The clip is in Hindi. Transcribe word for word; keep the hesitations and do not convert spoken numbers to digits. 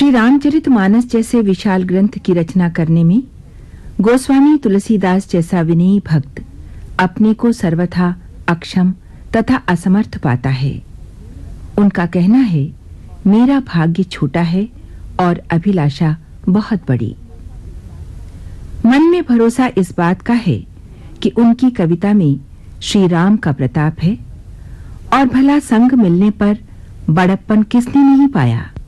श्री रामचरितमानस जैसे विशाल ग्रंथ की रचना करने में गोस्वामी तुलसीदास जैसा विनयी भक्त अपने को सर्वथा अक्षम तथा असमर्थ पाता है। उनका कहना है, मेरा भाग्य छोटा है और अभिलाषा बहुत बड़ी। मन में भरोसा इस बात का है कि उनकी कविता में श्री राम का प्रताप है और भला संग मिलने पर बड़प्पन किसने नहीं पाया।